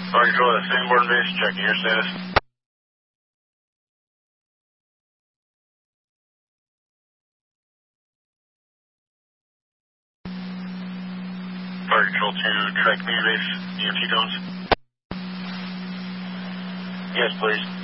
Fire Control, that's Sanborn base, checking your status. Fire Control to Track Main base, EMT tones. Yes, please.